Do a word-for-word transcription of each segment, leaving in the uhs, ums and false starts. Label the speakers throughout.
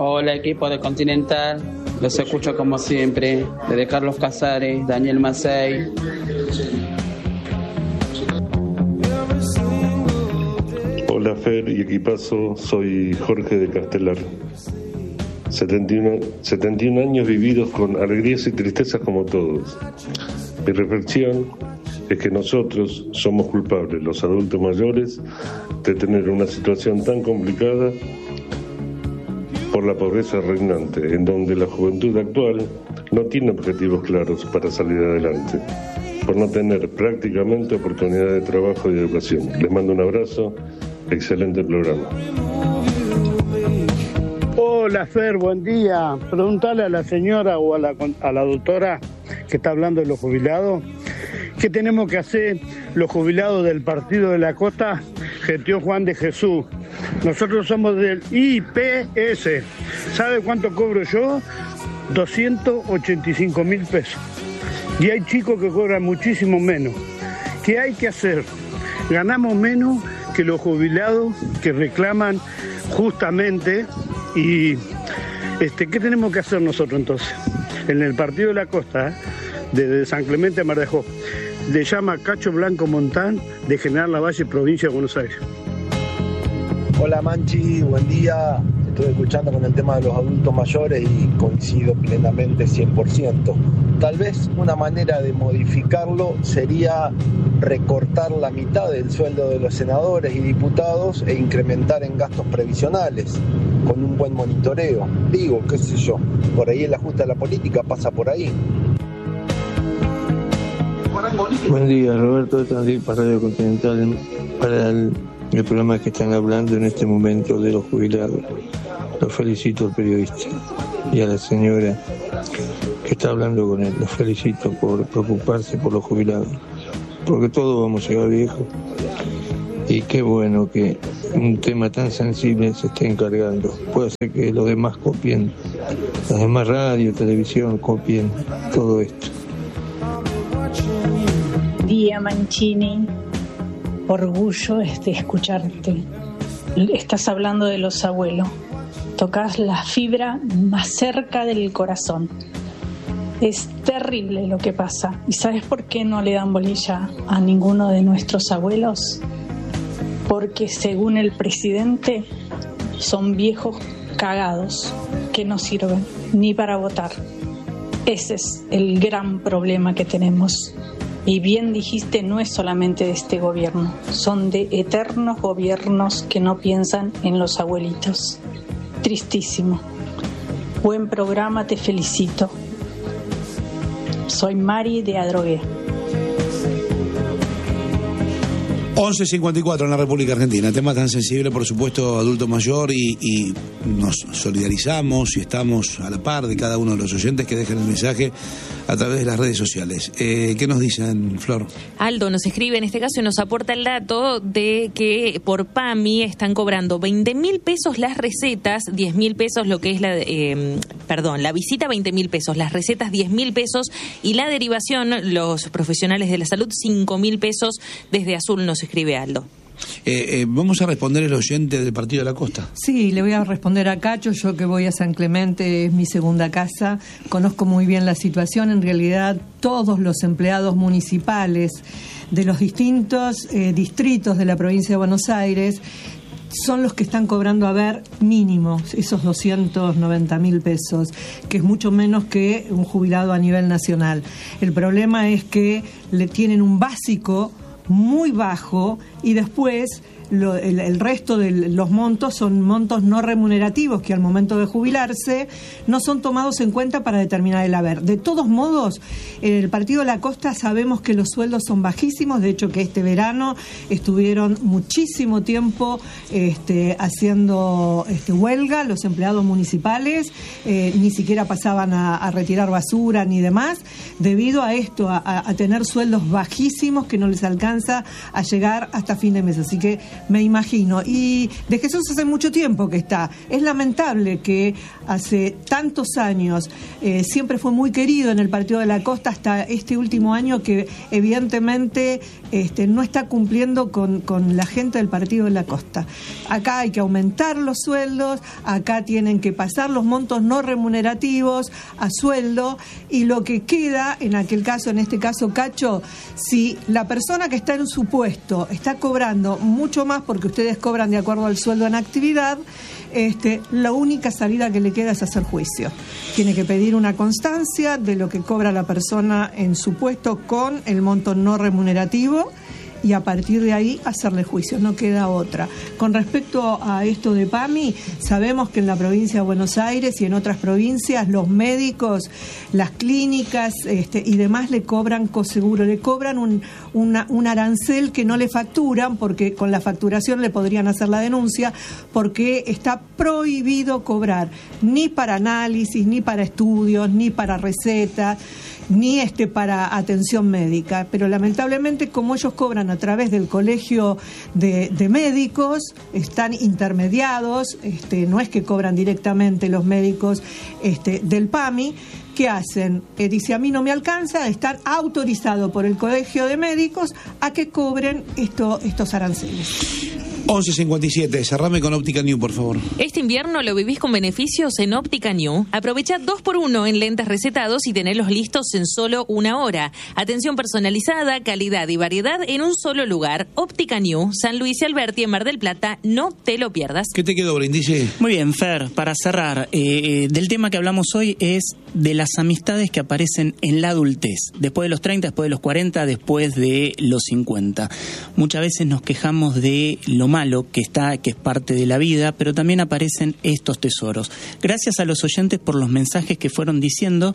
Speaker 1: Hola equipo de Continental, los escucho como siempre, desde Carlos Casares, Daniel Macei.
Speaker 2: Hola Fer y equipazo, soy Jorge de Castelar. setenta y uno, setenta y uno años vividos con alegrías y tristezas como todos. Mi reflexión es que nosotros somos culpables, los adultos mayores, de tener una situación tan complicada por la pobreza reinante, en donde la juventud actual no tiene objetivos claros para salir adelante, por no tener prácticamente oportunidad de trabajo y de educación. Les mando un abrazo, excelente programa.
Speaker 3: Hola Fer, buen día. Preguntale a la señora o a la, a la doctora que está hablando de los jubilados, ¿qué tenemos que hacer los jubilados del Partido de la Costa, Gestión Juan de Jesús? Nosotros somos del I P S. ¿Sabe cuánto cobro yo? doscientos ochenta y cinco mil pesos. Y hay chicos que cobran muchísimo menos. ¿Qué hay que hacer? Ganamos menos que los jubilados que reclaman justamente. Y este, ¿qué tenemos que hacer nosotros entonces? En el Partido de la Costa, ¿eh? desde San Clemente a Mar de Ajó, le llama Cacho Blanco Montán, de General Lavalle, provincia de Buenos Aires.
Speaker 4: Hola Manchi, buen día. Estoy escuchando con el tema de los adultos mayores y coincido plenamente cien por ciento. Tal vez una manera de modificarlo sería recortar la mitad del sueldo de los senadores y diputados e incrementar en gastos previsionales con un buen monitoreo. Digo, qué sé yo, por ahí el ajuste a la política pasa por ahí.
Speaker 5: Buen día, Roberto de Tandil para Radio Continental, para el, el programa que están hablando en este momento de los jubilados. Los felicito al periodista y a la señora que está hablando con él. Los felicito por preocuparse por los jubilados, porque todos vamos a llegar viejos. Y qué bueno que un tema tan sensible se esté encargando. Puede ser que los demás copien, las demás radio, televisión copien todo esto.
Speaker 6: Día Mancini, orgullo es de escucharte. Estás hablando de los abuelos. Tocas la fibra más cerca del corazón. Es terrible lo que pasa. ¿Y sabes por qué no le dan bolilla a ninguno de nuestros abuelos? Porque según el presidente son viejos cagados que no sirven ni para votar. Ese es el gran problema que tenemos. Y bien dijiste, no es solamente de este gobierno, son de eternos gobiernos que no piensan en los abuelitos. Tristísimo. Buen programa, te felicito. Soy Mari de Adrogué.
Speaker 7: once cincuenta y cuatro en la República Argentina. Tema tan sensible, por supuesto, adulto mayor, y, y nos solidarizamos y estamos a la par de cada uno de los oyentes que dejan el mensaje a través de las redes sociales. Eh, ¿Qué nos dicen, Flor?
Speaker 8: Aldo nos escribe en este caso y nos aporta el dato de que por PAMI están cobrando veinte mil pesos las recetas, diez mil pesos lo que es la, eh, perdón, la visita veinte mil pesos, las recetas diez mil pesos y la derivación, los profesionales de la salud, cinco mil pesos. Desde Azul nos escribe Aldo.
Speaker 7: Eh, eh, vamos a responder el oyente del Partido de la Costa.
Speaker 9: Sí, le voy a responder a Cacho. Yo que voy a San Clemente, es mi segunda casa, conozco muy bien la situación. En realidad todos los empleados municipales de los distintos eh, distritos de la provincia de Buenos Aires son los que están cobrando, a ver, mínimo esos doscientos noventa mil pesos, que es mucho menos que un jubilado a nivel nacional. El problema es que le tienen un básico muy bajo y después lo, el, el resto de los montos son montos no remunerativos que al momento de jubilarse no son tomados en cuenta para determinar el haber. De todos modos, en el Partido de la Costa sabemos que los sueldos son bajísimos, de hecho que este verano estuvieron muchísimo tiempo este, haciendo este, huelga los empleados municipales, eh, ni siquiera pasaban a, a retirar basura ni demás, debido a esto, a, a tener sueldos bajísimos que no les alcanza a llegar hasta fin de mes. Así que me imagino. Y de Jesús hace mucho tiempo que está. Es lamentable que hace tantos años eh, siempre fue muy querido en el Partido de la Costa, hasta este último año que evidentemente este, no está cumpliendo con, con la gente del Partido de la Costa. Acá hay que aumentar los sueldos, acá tienen que pasar los montos no remunerativos a sueldo, y lo que queda, en aquel caso, en este caso Cacho, si la persona que está en su puesto está cobrando mucho más porque ustedes cobran de acuerdo al sueldo en actividad, Este, la única salida que le queda es hacer juicio. Tiene que pedir una constancia de lo que cobra la persona en su puesto con el monto no remunerativo, y a partir de ahí hacerle juicio, no queda otra. Con respecto a esto de PAMI, sabemos que en la provincia de Buenos Aires y en otras provincias los médicos, las clínicas este, y demás le cobran coseguro, le cobran un, una, un arancel que no le facturan, porque con la facturación le podrían hacer la denuncia, porque está prohibido cobrar ni para análisis, ni para estudios, ni para recetas, ni este para atención médica, pero lamentablemente como ellos cobran a través del colegio de, de médicos, están intermediados, este, no es que cobran directamente los médicos este, del PAMI. ¿Qué hacen? Eh, dice, a mí no me alcanza, están autorizados por el colegio de médicos a que cobren esto, estos aranceles.
Speaker 7: once cincuenta y siete, cerrame con Óptica New, por favor.
Speaker 8: Este invierno lo vivís con beneficios en Óptica New. Aprovecha dos por uno en lentes recetados y tenerlos listos en solo una hora. Atención personalizada, calidad y variedad en un solo lugar. Óptica New, San Luis y Alberti, en Mar del Plata. No te lo pierdas.
Speaker 7: ¿Qué te quedó, Brindisi?
Speaker 10: Muy bien, Fer, para cerrar, eh, del tema que hablamos hoy es de las amistades que aparecen en la adultez. Después de los treinta, después de los cuarenta, después de los cincuenta. Muchas veces nos quejamos de lo malo que está, que es parte de la vida, pero también aparecen estos tesoros. Gracias a los oyentes por los mensajes que fueron diciendo.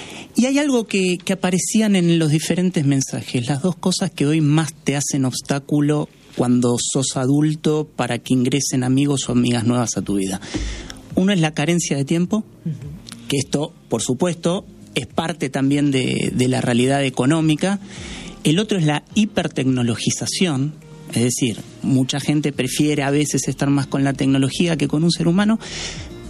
Speaker 10: Y hay algo que, que aparecían en los diferentes mensajes, las dos cosas que hoy más te hacen obstáculo cuando sos adulto para que ingresen amigos o amigas nuevas a tu vida. Uno es la carencia de tiempo, que esto, por supuesto, es parte también de, de la realidad económica. El otro es la hipertecnologización, es decir, mucha gente prefiere a veces estar más con la tecnología que con un ser humano,